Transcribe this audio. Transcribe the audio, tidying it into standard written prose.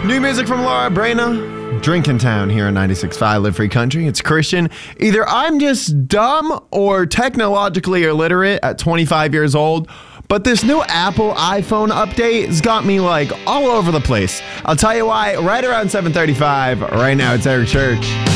New music from Laura Brana. Drinking Town here on 96.5 Live Free Country. It's Christian. Either I'm just dumb or technologically illiterate at 25 years old, but this new Apple iPhone update has got me like all over the place. I'll tell you why right around 7:35. Right now, it's Eric Church.